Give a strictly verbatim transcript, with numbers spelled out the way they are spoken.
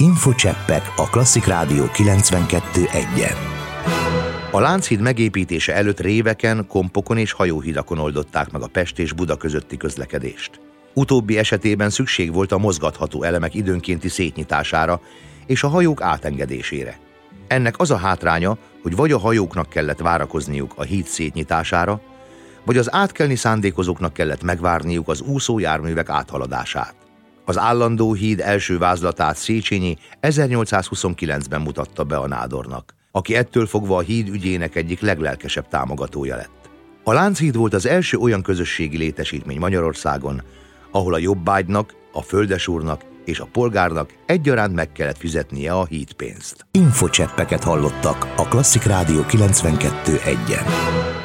Infocseppek a Klasszik Rádió kilencvenkettő egyen. A Lánchíd megépítése előtt réveken, kompokon és hajóhidakon oldották meg a Pest és Buda közötti közlekedést. Utóbbi esetében szükség volt a mozgatható elemek időnkénti szétnyitására és a hajók átengedésére. Ennek az a hátránya, hogy vagy a hajóknak kellett várakozniuk a híd szétnyitására, vagy az átkelni szándékozóknak kellett megvárniuk az úszó járművek áthaladását. Az állandó híd első vázlatát Széchenyi ezernyolcszázhuszonkilencben mutatta be a nádornak, aki ettől fogva a híd ügyének egyik leglelkesebb támogatója lett. A Lánchíd volt az első olyan közösségi létesítmény Magyarországon, ahol a jobbágynak, a földesúrnak és a polgárnak egyaránt meg kellett fizetnie a hídpénzt. Infocseppeket hallottak a Klasszik Rádió kilencvenkettő egyen.